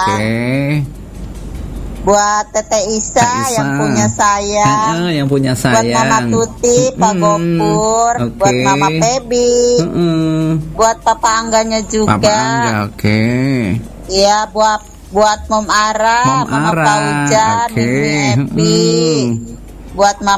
Buat Tete Isa yang punya saya. Yang punya saya. Buat Mama Tuti, Pak Gopur, buat Mama Pebi. Buat Papa Angganya juga. Papa Angga, Iya, buat Mom Ara, Mama Paujan, Mimi Epi. Buat Mama